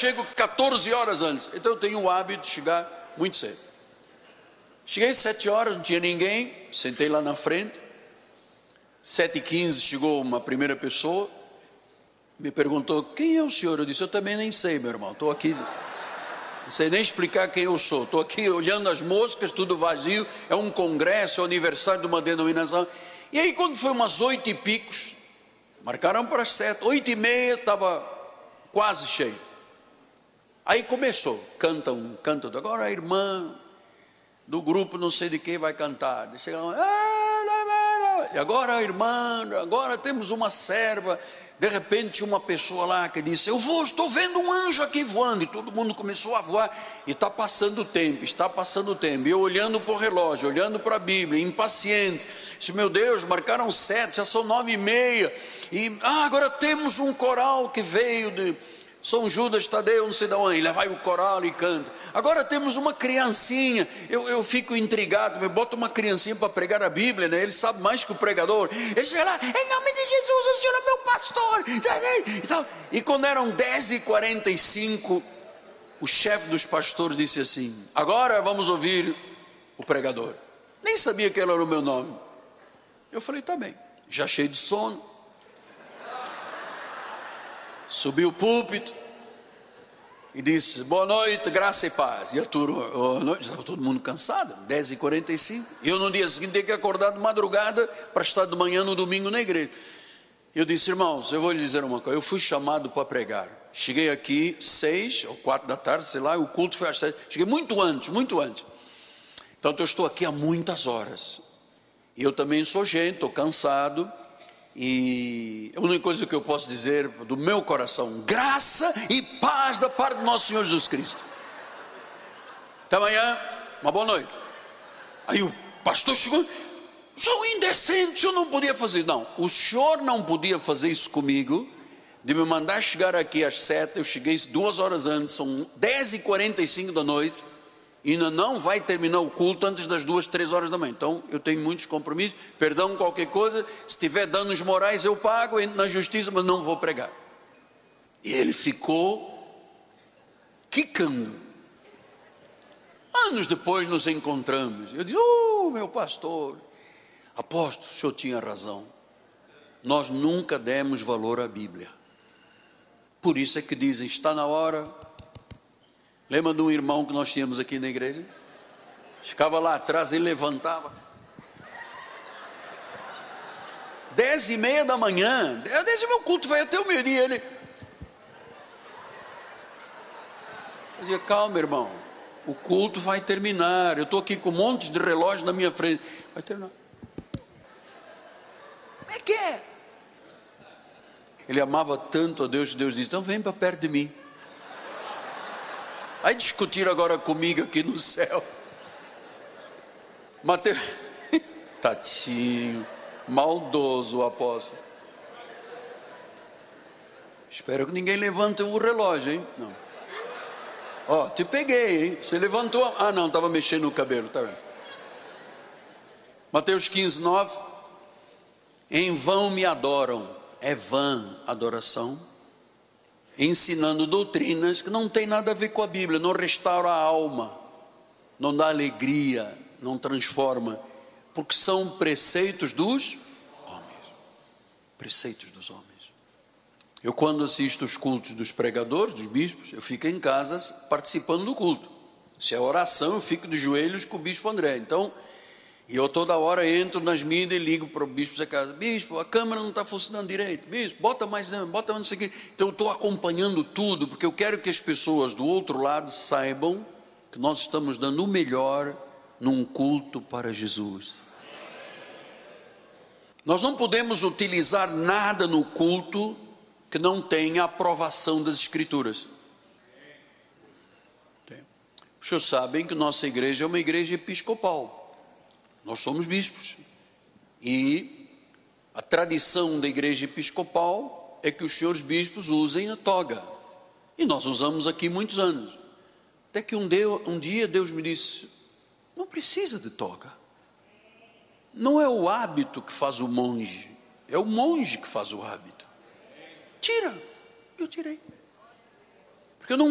chego 14 horas antes. Então eu tenho o hábito de chegar muito cedo. Cheguei 7 horas, não tinha ninguém, sentei lá na frente. 7h15 chegou uma primeira pessoa, me perguntou: quem é o senhor? Eu disse: eu também nem sei, meu irmão, estou aqui, não sei nem explicar quem eu sou, estou aqui olhando as moscas, tudo vazio, é um congresso, é o aniversário de uma denominação. E aí quando foi umas 8 e picos, marcaram para as 7, 8h30, estava quase cheio. Aí começou, canta agora a irmã do grupo não sei de quem vai cantar. Chega lá, e agora a irmã, agora temos uma serva. De repente uma pessoa lá que disse: estou vendo um anjo aqui voando. E todo mundo começou a voar. E está passando o tempo. E eu olhando para o relógio, olhando para a Bíblia, impaciente. Disse: meu Deus, marcaram 7, já são 9h30. E agora temos um coral que veio de São Judas Tadeu, não sei de onde. E lá vai o coral e canta. Agora temos uma criancinha. Eu fico intrigado, me bota uma criancinha para pregar a Bíblia, né? Ele sabe mais que o pregador. Ele chega lá: em nome de Jesus, o senhor é meu pastor. E quando eram 10h45, o chefe dos pastores disse assim: agora vamos ouvir o pregador. Nem sabia que ele era o meu nome. Eu falei: tá bem. Já cheio de sono, subi o púlpito e disse: boa noite, graça e paz. E a turma, estava todo mundo cansado, 10h45. E eu no dia seguinte tinha que acordar de madrugada para estar de manhã no domingo na igreja. Eu disse: irmãos, eu vou lhes dizer uma coisa, eu fui chamado para pregar. Cheguei aqui 6 ou 4 da tarde, sei lá, o culto foi às 7. Cheguei muito antes. Então eu estou aqui há muitas horas. E eu também sou gente, estou cansado. E a única coisa que eu posso dizer do meu coração: graça e paz da parte do nosso Senhor Jesus Cristo. Até amanhã, uma boa noite. Aí o pastor chegou: sou indecente, o senhor não podia fazer. Não, o senhor não podia fazer isso comigo, de me mandar chegar aqui às 7. Eu cheguei 2 horas antes, são 10h45 da noite. E ainda não vai terminar o culto antes das 2, 3 horas da manhã. Então eu tenho muitos compromissos. Perdão qualquer coisa, se tiver danos morais eu pago, entro na justiça, mas não vou pregar. E ele ficou quicando. Anos depois nos encontramos. Eu disse: meu pastor, apóstolo, o senhor tinha razão. Nós nunca demos valor à Bíblia. Por isso é que dizem: está na hora. Lembra de um irmão que nós tínhamos aqui na igreja? Ficava lá atrás e levantava 10h30 da manhã. Eu disse: meu culto vai até o meio-dia. Ele: eu dizia: calma, irmão, o culto vai terminar. Eu estou aqui com um monte de relógio na minha frente. Vai terminar. Como é que é? Ele amava tanto a Deus que Deus disse: então vem para perto de mim. Aí discutiram agora comigo aqui no céu. Mateus, tatinho, maldoso o apóstolo. Espero que ninguém levante o relógio, hein? Não. Ó, te peguei, hein? Você levantou. Não, estava mexendo no cabelo, tá vendo? Mateus 15:9. Em vão me adoram. É vã adoração. Ensinando doutrinas que não tem nada a ver com a Bíblia, não restaura a alma, não dá alegria, não transforma, porque são preceitos dos homens. Preceitos dos homens. Eu, quando assisto os cultos dos pregadores, dos bispos, eu fico em casa participando do culto. Se é oração, eu fico de joelhos com o bispo André. Então, e eu toda hora entro nas mídias e ligo para o bispo da casa: bispo, a câmera não está funcionando direito, bispo, bota mais não sei o quê. Então eu estou acompanhando tudo, porque eu quero que as pessoas do outro lado saibam que nós estamos dando o melhor num culto para Jesus. Nós não podemos utilizar nada no culto que não tenha aprovação das Escrituras. Os senhores sabem que nossa igreja é uma igreja episcopal. Nós somos bispos. E a tradição da igreja episcopal é que os senhores bispos usem a toga. E nós usamos aqui muitos anos. Até que um dia Deus me disse: não precisa de toga. Não é o hábito que faz o monge, é o monge que faz o hábito. Tira. Eu tirei.